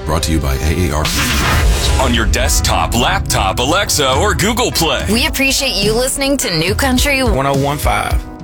Brought to you by AARP. On your desktop, laptop, Alexa, or Google Play. We appreciate you listening to New Country 101.5.